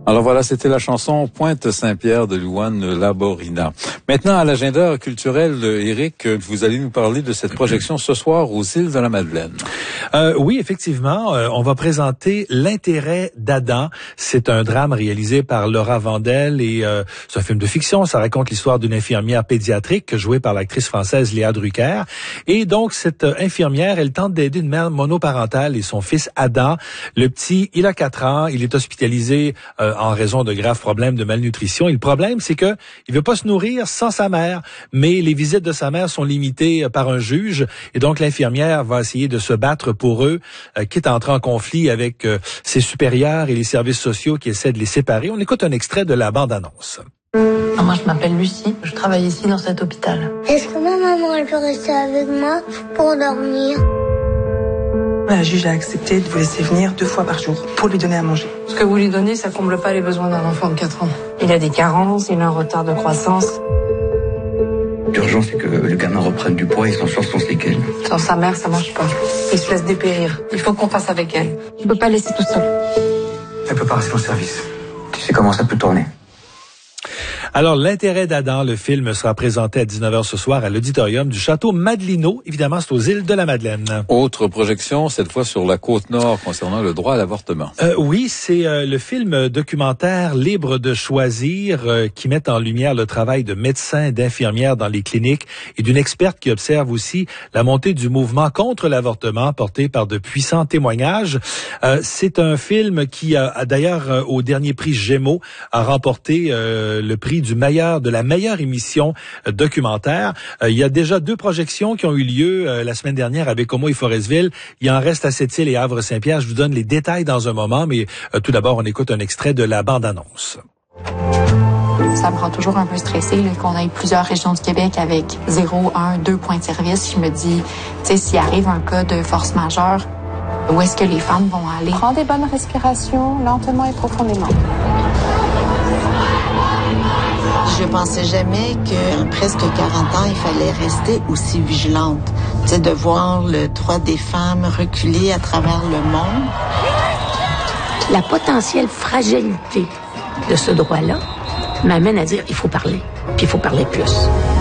Alors voilà, c'était la chanson Pointe Saint-Pierre de Louane Laborina. Maintenant, à l'agenda culturel, Éric, vous allez nous parler de cette projection ce soir aux îles de la Madeleine. Oui, effectivement, on va présenter L'intérêt d'Adam. C'est un drame réalisé par Laura Vandel et c'est un film de fiction. Ça raconte l'histoire d'une infirmière pédiatrique jouée par l'actrice française Léa Drucker. Et donc, cette infirmière, elle tente d'aider une mère monoparentale et son fils Adam. Le petit, il a 4 ans, il est hospitalisé en raison de graves problèmes de malnutrition. Et le problème, c'est que il veut pas se nourrir sans sa mère, mais les visites de sa mère sont limitées par un juge. Et donc, l'infirmière va essayer de se battre pour eux, quitte à entrer en conflit avec ses supérieurs et les services sociaux qui essaient de les séparer. On écoute un extrait de la bande-annonce. Moi, je m'appelle Lucie. Je travaille ici dans cet hôpital. Est-ce que ma maman, elle peut rester avec moi pour dormir? La juge a accepté de vous laisser venir 2 fois par jour pour lui donner à manger. Ce que vous lui donnez, ça comble pas les besoins d'un enfant de 4 ans. Il a des carences, il a un retard de croissance. L'urgence, c'est que le gamin reprenne du poids et s'en sorte sans séquelles. Sans sa mère, ça marche pas. Il se laisse dépérir. Il faut qu'on fasse avec elle. Je peux pas laisser tout seul. Elle peut pas rester au service. Tu sais comment ça peut tourner. Alors, L'intérêt d'Adam, le film sera présenté à 19h ce soir à l'auditorium du Château Madelino. Évidemment, c'est aux îles de la Madeleine. Autre projection, cette fois sur la Côte-Nord concernant le droit à l'avortement. Oui, c'est le film documentaire Libre de choisir qui met en lumière le travail de médecins et d'infirmières dans les cliniques et d'une experte qui observe aussi la montée du mouvement contre l'avortement porté par de puissants témoignages. C'est un film qui a d'ailleurs au dernier prix Gémeaux a remporté le prix de la meilleure émission documentaire. Il y a déjà 2 projections qui ont eu lieu la semaine dernière à Bécomo et Forestville. Il en reste à Sept-Îles et Havre-Saint-Pierre. Je vous donne les détails dans un moment, mais tout d'abord, on écoute un extrait de la bande-annonce. Ça me rend toujours un peu stressée qu'on ait plusieurs régions du Québec avec 0, 1, 2 points de service. Je me dis, tu sais, s'il arrive un cas de force majeure, où est-ce que les femmes vont aller? Prends des bonnes respirations, lentement et profondément. Je pensais jamais qu'à presque 40 ans, il fallait rester aussi vigilante. Tu sais, de voir le droit des femmes reculer à travers le monde. La potentielle fragilité de ce droit-là m'amène à dire il faut parler, puis il faut parler plus.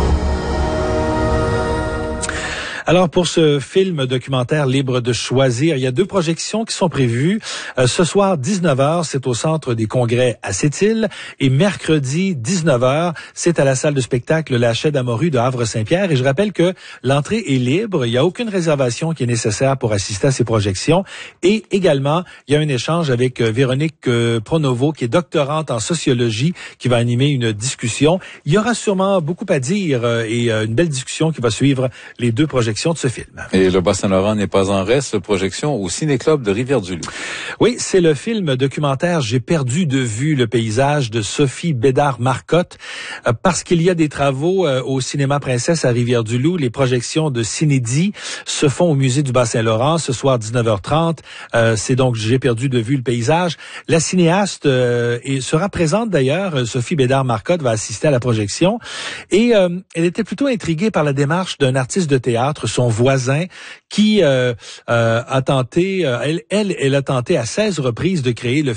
Alors, pour ce film documentaire Libre de choisir, il y a 2 projections qui sont prévues. Ce soir, 19h, c'est au Centre des Congrès à Sept-Îles. Et mercredi, 19h, c'est à la salle de spectacle La Chaie d'Amorue de Havre-Saint-Pierre. Et je rappelle que l'entrée est libre. Il n'y a aucune réservation qui est nécessaire pour assister à ces projections. Et également, il y a un échange avec Véronique Pronovo, qui est doctorante en sociologie, qui va animer une discussion. Il y aura sûrement beaucoup à dire et une belle discussion qui va suivre les 2 projections de ce film. Et le Bas-Saint-Laurent n'est pas en reste, projection au Ciné-Club de Rivière-du-Loup. Oui, c'est le film documentaire J'ai perdu de vue le paysage de Sophie Bédard-Marcotte. Parce qu'il y a des travaux au Cinéma Princesse à Rivière-du-Loup, les projections de Cinédie se font au musée du Bas-Saint-Laurent ce soir 19h30. C'est donc J'ai perdu de vue le paysage. La cinéaste sera présente d'ailleurs. Sophie Bédard-Marcotte va assister à la projection. Et elle était plutôt intriguée par la démarche d'un artiste de théâtre, son voisin, qui a tenté, elle a tenté à 16 reprises de créer le